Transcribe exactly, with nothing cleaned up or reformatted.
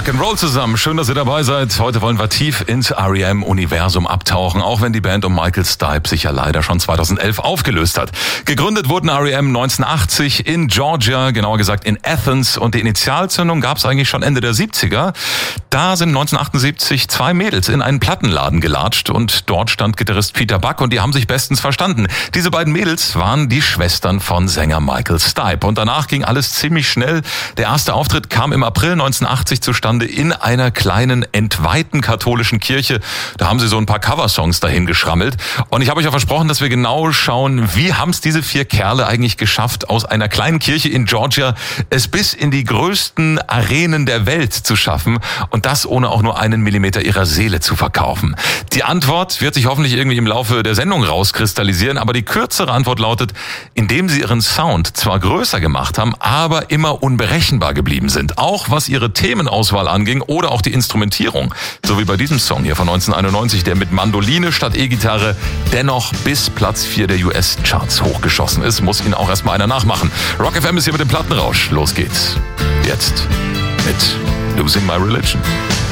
Rock'n'Roll zusammen. Schön, dass ihr dabei seid. Heute wollen wir tief ins R E M-Universum abtauchen, auch wenn die Band um Michael Stipe sich ja leider schon zweitausendelf aufgelöst hat. Gegründet wurden R E M neunzehnhundertachtzig in Georgia, genauer gesagt in Athens, und die Initialzündung gab es eigentlich schon Ende der siebziger. Da sind neunzehnhundertachtundsiebzig zwei Mädels in einen Plattenladen gelatscht und dort stand Gitarrist Peter Buck und die haben sich bestens verstanden. Diese beiden Mädels waren die Schwestern von Sänger Michael Stipe und danach ging alles ziemlich schnell. Der erste Auftritt kam im April neunzehnhundertachtzig zustande in einer kleinen, entweihten katholischen Kirche. Da haben sie so ein paar Coversongs dahin geschrammelt. Und ich habe euch ja versprochen, dass wir genau schauen, wie haben es diese vier Kerle eigentlich geschafft, aus einer kleinen Kirche in Georgia es bis in die größten Arenen der Welt zu schaffen und das ohne auch nur einen Millimeter ihrer Seele zu verkaufen. Die Antwort wird sich hoffentlich irgendwie im Laufe der Sendung rauskristallisieren, aber die kürzere Antwort lautet, indem sie ihren Sound zwar größer gemacht haben, aber immer unberechenbar geblieben sind. Auch was ihre Themenauswahl anging oder auch die Instrumentierung. So wie bei diesem Song hier von neunzehnhunderteinundneunzig, der mit Mandoline statt E-Gitarre dennoch bis Platz vier der U S-Charts hochgeschossen ist, muss ihn auch erstmal einer nachmachen. Rock F M ist hier mit dem Plattenrausch. Los geht's. Jetzt mit Losing My Religion.